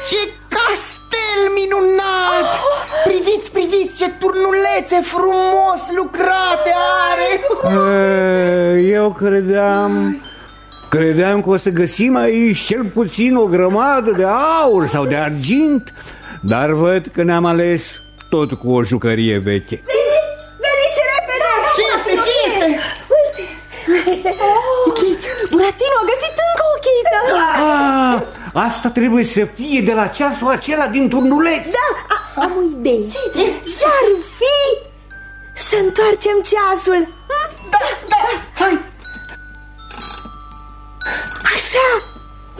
Ce castel minunat! Priviți, priviți ce turnulețe frumos lucrate are! Eu credeam că o să găsim aici cel puțin o grămadă de aur sau de argint, dar văd că ne-am ales tot cu o jucărie veche. Veniți repede! Ce este? Ce este? Uite, Buratino a găsit încă o chită. Asta trebuie să fie de la ceasul acela din turnuleț. Da, am o idee. Ce-ar fi să întoarcem ceasul